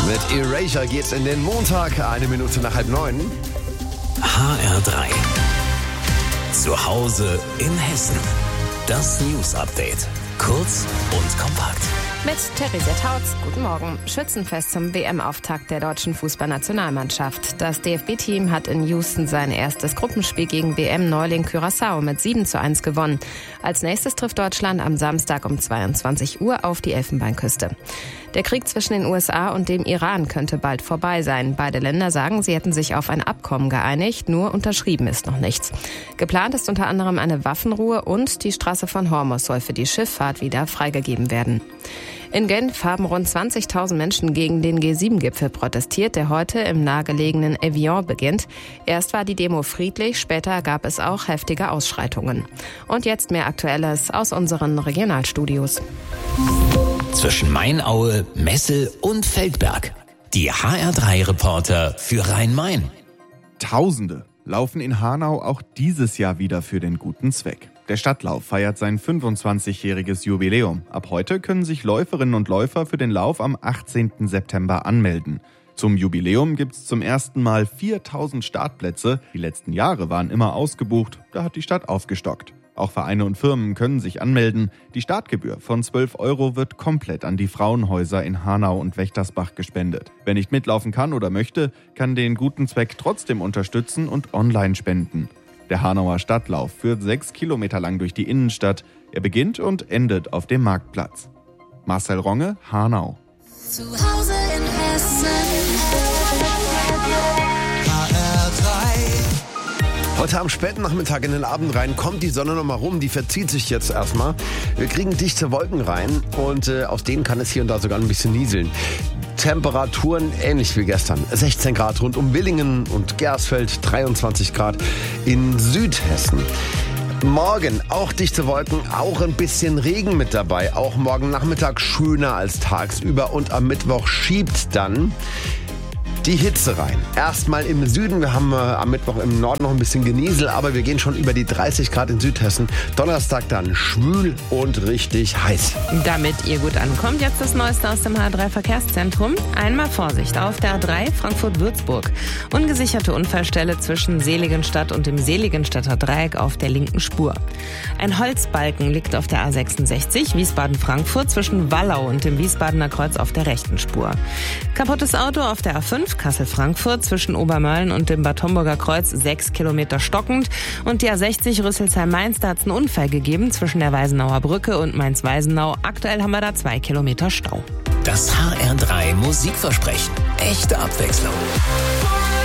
Mit Erasure geht's in den Montag, 1 Minute nach 8:30. HR3. Zu Hause in Hessen. Das News-Update. Kurz und kompakt. Mit Theresa Tautz, guten Morgen. Schützenfest zum WM-Auftakt der deutschen Fußballnationalmannschaft. Das DFB-Team hat in Houston sein erstes Gruppenspiel gegen WM-Neuling Curaçao mit 7:1 gewonnen. Als nächstes trifft Deutschland am Samstag um 22 Uhr auf die Elfenbeinküste. Der Krieg zwischen den USA und dem Iran könnte bald vorbei sein. Beide Länder sagen, sie hätten sich auf ein Abkommen geeinigt, nur unterschrieben ist noch nichts. Geplant ist unter anderem eine Waffenruhe und die Straße von Hormuz soll für die Schifffahrt wieder freigegeben werden. In Genf haben rund 20.000 Menschen gegen den G7-Gipfel protestiert, der heute im nahegelegenen Evian beginnt. Erst war die Demo friedlich, später gab es auch heftige Ausschreitungen. Und jetzt mehr Aktuelles aus unseren Regionalstudios. Zwischen Mainaue, Messel und Feldberg. Die HR3-Reporter für Rhein-Main. Tausende laufen in Hanau auch dieses Jahr wieder für den guten Zweck. Der Stadtlauf feiert sein 25-jähriges Jubiläum. Ab heute können sich Läuferinnen und Läufer für den Lauf am 18. September anmelden. Zum Jubiläum gibt's zum ersten Mal 4.000 Startplätze. Die letzten Jahre waren immer ausgebucht, da hat die Stadt aufgestockt. Auch Vereine und Firmen können sich anmelden. Die Startgebühr von 12 € wird komplett an die Frauenhäuser in Hanau und Wächtersbach gespendet. Wer nicht mitlaufen kann oder möchte, kann den guten Zweck trotzdem unterstützen und online spenden. Der Hanauer Stadtlauf führt 6 Kilometer lang durch die Innenstadt. Er beginnt und endet auf dem Marktplatz. Marcel Ronge, Hanau. Zu Hause in Hessen. Heute am späten Nachmittag in den Abend rein kommt die Sonne nochmal rum, die verzieht sich jetzt erstmal. Wir kriegen dichte Wolken rein und aus denen kann es hier und da sogar ein bisschen nieseln. Temperaturen ähnlich wie gestern. 16 Grad rund um Willingen und Gersfeld, 23 Grad in Südhessen. Morgen auch dichte Wolken, auch ein bisschen Regen mit dabei. Auch morgen Nachmittag schöner als tagsüber und am Mittwoch schiebt dann die Hitze rein. Erstmal im Süden, wir haben am Mittwoch im Norden noch ein bisschen Geniesel, aber wir gehen schon über die 30 Grad in Südhessen. Donnerstag dann schwül und richtig heiß. Damit ihr gut ankommt, jetzt das Neueste aus dem H3 Verkehrszentrum. Einmal Vorsicht auf der A3 Frankfurt-Würzburg. Ungesicherte Unfallstelle zwischen Seligenstadt und dem Seligenstadter Dreieck auf der linken Spur. Ein Holzbalken liegt auf der A66 Wiesbaden-Frankfurt zwischen Wallau und dem Wiesbadener Kreuz auf der rechten Spur. Kaputtes Auto auf der A5 Kassel-Frankfurt zwischen Obermölln und dem Bad Homburger Kreuz 6 Kilometer stockend. Und die A60 Rüsselsheim-Mainz, da hat es einen Unfall gegeben zwischen der Weisenauer Brücke und Mainz-Weisenau. Aktuell haben wir da 2 Kilometer Stau. Das HR3 Musikversprechen. Echte Abwechslung.